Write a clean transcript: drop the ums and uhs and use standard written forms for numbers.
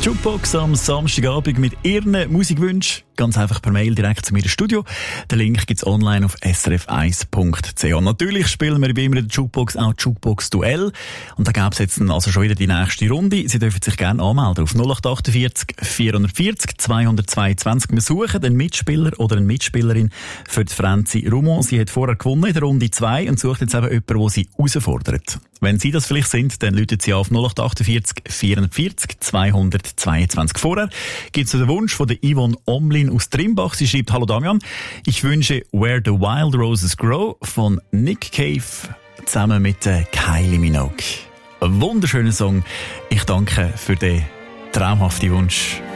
Jukebox am Samstagabend mit Ihren Musikwünschen. Ganz einfach per Mail direkt zu mir ins Studio. Den Link gibt's online auf srf1.ch. Und natürlich spielen wir wie immer in der Jukebox auch Jukebox-Duell. Und da gäbe es jetzt also schon wieder die nächste Runde. Sie dürfen sich gerne anmelden auf 0848 440 222. Wir suchen einen Mitspieler oder eine Mitspielerin für die Franzi Rumon. Sie hat vorher gewonnen in der Runde 2 und sucht jetzt eben jemanden, der sie herausfordert. Wenn Sie das vielleicht sind, dann läuten Sie auf 0848 440 222. Vorher gibt es den Wunsch von der Yvonne Omlin aus Trimbach. Sie schreibt: Hallo Damian, ich wünsche Where the Wild Roses Grow von Nick Cave zusammen mit Kylie Minogue. Ein wunderschöner Song. Ich danke für den traumhaften Wunsch.